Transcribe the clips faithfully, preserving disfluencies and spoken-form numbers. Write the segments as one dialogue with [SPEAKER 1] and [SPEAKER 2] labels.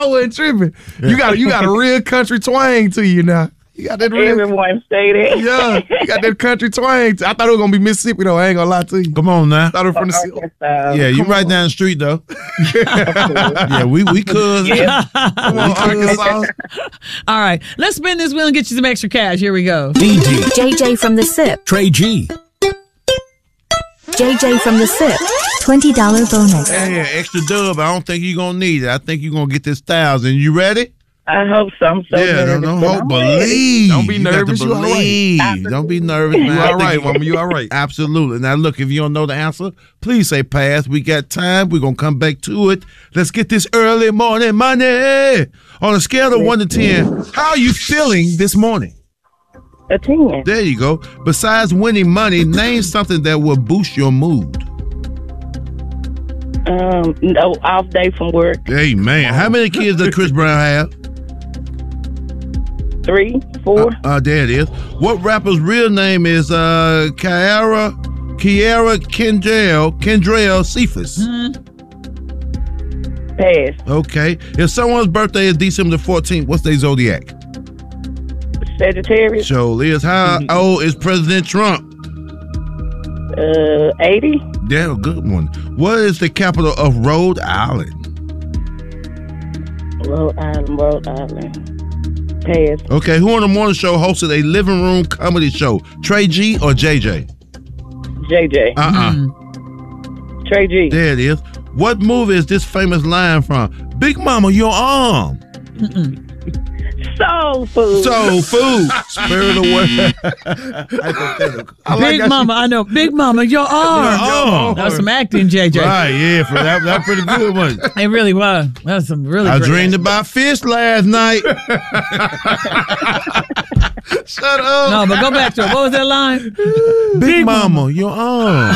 [SPEAKER 1] I wasn't tripping. You got you got a real country twang to you now. You got that real.
[SPEAKER 2] Everyone say that.
[SPEAKER 1] Yeah, you got that country twang. I thought it was gonna be Mississippi though. I ain't gonna lie to you.
[SPEAKER 3] Come on now.
[SPEAKER 1] I thought it was from the
[SPEAKER 2] Okay, so,
[SPEAKER 3] Yeah, you
[SPEAKER 1] Come
[SPEAKER 3] right
[SPEAKER 1] on.
[SPEAKER 3] down the street though. Yeah, we we could.
[SPEAKER 2] Yeah.
[SPEAKER 1] Come on, Arkansas.
[SPEAKER 4] All right, let's spin this wheel and get you some extra cash. Here we go.
[SPEAKER 5] D G,
[SPEAKER 6] J J from the S I P.
[SPEAKER 5] Trey G,
[SPEAKER 6] J J from the S I P. twenty dollars bonus.
[SPEAKER 3] Yeah, extra dub. I don't think you're gonna need it. I think you're gonna get this thousand. You ready?
[SPEAKER 2] I hope so. I'm so
[SPEAKER 3] yeah,
[SPEAKER 2] nervous,
[SPEAKER 3] don't, don't
[SPEAKER 2] but
[SPEAKER 3] hope,
[SPEAKER 2] I'm ready.
[SPEAKER 3] believe.
[SPEAKER 1] Don't be
[SPEAKER 3] You got to
[SPEAKER 1] nervous, you all right.
[SPEAKER 3] believe. Don't be nervous, man.
[SPEAKER 1] You
[SPEAKER 3] I
[SPEAKER 1] all
[SPEAKER 3] think
[SPEAKER 1] right,
[SPEAKER 3] you-
[SPEAKER 1] mama. You all right.
[SPEAKER 3] Absolutely. Now, look, if you don't know the answer, please say pass. We got time. We're going to come back to it. Let's get this early morning money. On a scale of one to ten, how are you feeling this morning?
[SPEAKER 2] A ten.
[SPEAKER 3] There you go. Besides winning money, name something that will boost your mood.
[SPEAKER 2] Um, no off day from work.
[SPEAKER 3] Hey, man. How many kids does Chris Brown have?
[SPEAKER 2] Three, four.
[SPEAKER 3] Uh, uh, there it is. What rapper's real name is uh, Kiara, Kiara Kendrell, Kendrell Cephas?
[SPEAKER 2] Pass.
[SPEAKER 3] Okay. If someone's birthday is December the fourteenth, what's their zodiac?
[SPEAKER 2] Sagittarius.
[SPEAKER 3] Show is. How old is President Trump?
[SPEAKER 2] Uh, eighty.
[SPEAKER 3] Damn, a good one. What is the capital of Rhode Island?
[SPEAKER 2] Rhode Island, Rhode Island. Pass.
[SPEAKER 3] Okay, who on the morning show hosted a living room comedy show? Trey G or J J?
[SPEAKER 2] J J.
[SPEAKER 3] Uh-uh.
[SPEAKER 2] Trey G.
[SPEAKER 3] There it is. What movie is this famous line from? Big Mama, your arm.
[SPEAKER 2] Soul food.
[SPEAKER 3] Soul food. Spirit of word. Hypothetical. I like
[SPEAKER 4] Big
[SPEAKER 3] that
[SPEAKER 4] Mama, I know. Big Mama, your arm.
[SPEAKER 3] arm.
[SPEAKER 4] That was some acting, J J.
[SPEAKER 3] Right, yeah, for that, that pretty good one.
[SPEAKER 4] It really was. That was some really
[SPEAKER 3] I
[SPEAKER 4] great
[SPEAKER 3] dreamed
[SPEAKER 4] acting.
[SPEAKER 3] about fish last night. Shut up.
[SPEAKER 4] No, but go back to it. What was that line?
[SPEAKER 3] Big, Mama, your arm.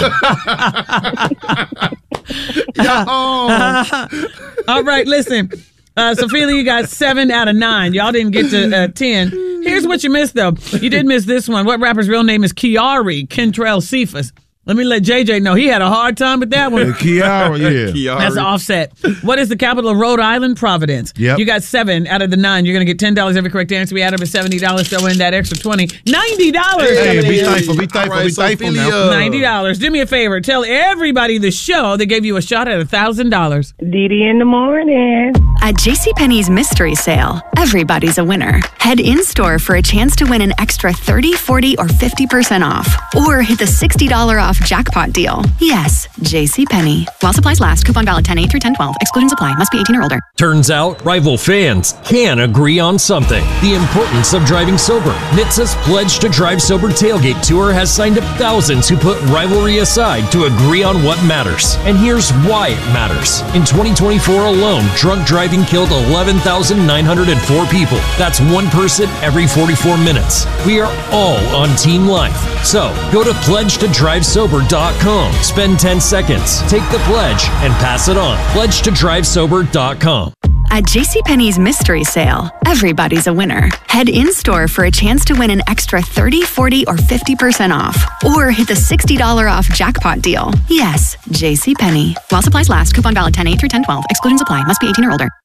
[SPEAKER 3] your arm.
[SPEAKER 4] All right, listen. Uh, Sophia, you got seven out of nine. Y'all didn't get to uh, ten. Here's what you missed, though. You did miss this one. What rapper's real name is Kiari Kentrell Cephas? Let me let J J know. He had a hard time with that one.
[SPEAKER 3] Kiara, yeah.
[SPEAKER 1] Kiara.
[SPEAKER 4] That's Offset. What is the capital of Rhode Island? Providence.
[SPEAKER 3] Yep.
[SPEAKER 4] You got seven out of the nine. You're going to get ten dollars every correct answer. We add up to seventy dollars. Throw in that extra twenty. ninety dollars.
[SPEAKER 3] Hey,
[SPEAKER 4] coming
[SPEAKER 3] be
[SPEAKER 4] in.
[SPEAKER 3] thankful, be thankful,
[SPEAKER 1] All right,
[SPEAKER 3] be thankful
[SPEAKER 1] Sophia.
[SPEAKER 3] now.
[SPEAKER 4] ninety dollars. Do me a favor. Tell everybody the show they gave you a shot at one thousand dollars.
[SPEAKER 2] Didi in the morning.
[SPEAKER 7] At JCPenney's mystery sale, everybody's a winner. Head in-store for a chance to win an extra thirty, forty, or fifty percent off. Or hit the sixty dollars off jackpot deal. Yes, JCPenney. While supplies last, coupon valid ten eight through ten twelve. Exclusions apply. Must be eighteen or older.
[SPEAKER 8] Turns out, rival fans can agree on something. The importance of driving sober. N H T S A's Pledge to Drive Sober Tailgate Tour has signed up thousands who put rivalry aside to agree on what matters. And here's why it matters. In twenty twenty-four alone, drunk driving killed eleven thousand nine hundred four people. That's one person every forty-four minutes. We are all on Team Life. So, go to pledge to drive sober dot com. Spend ten seconds, take the pledge, and pass it on. pledge to drive sober dot com.
[SPEAKER 7] At JCPenney's mystery sale, everybody's a winner. Head in-store for a chance to win an extra thirty, forty, or fifty percent off. Or hit the sixty dollars off jackpot deal. Yes, JCPenney. While supplies last, coupon valid ten eight through ten twelve. Exclusions apply. Must be eighteen or older.